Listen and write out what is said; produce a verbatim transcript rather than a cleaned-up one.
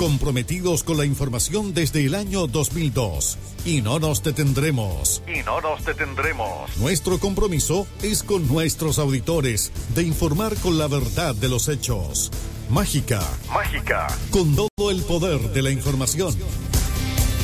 comprometidos con la información desde el año dos mil dos. Y no nos detendremos. Y no nos detendremos. Nuestro compromiso es con nuestros auditores de informar con la verdad de los hechos. Mágica. Mágica. Con todo el poder de la información.